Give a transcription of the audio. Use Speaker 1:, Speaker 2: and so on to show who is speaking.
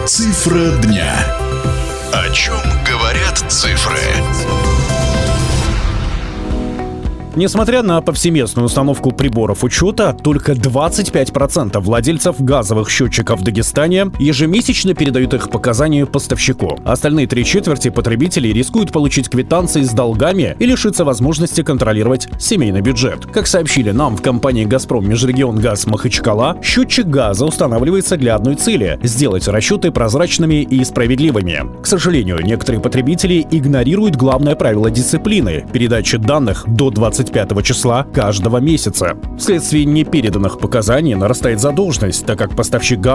Speaker 1: Цифра дня. О чем говорят цифры?
Speaker 2: Несмотря на повсеместную установку приборов учета, только 25% владельцев газовых счетчиков в Дагестане ежемесячно передают их показания поставщику. Остальные 3/4 потребителей рискуют получить квитанции с долгами и лишиться возможности контролировать семейный бюджет. Как сообщили нам в компании «Газпром Межрегионгаз Махачкала», счетчик газа устанавливается для одной цели – сделать расчеты прозрачными и справедливыми. К сожалению, некоторые потребители игнорируют главное правило дисциплины – передачи данных до 25 числа каждого месяца. Вследствие непереданных показаний нарастает задолженность, так как поставщик газа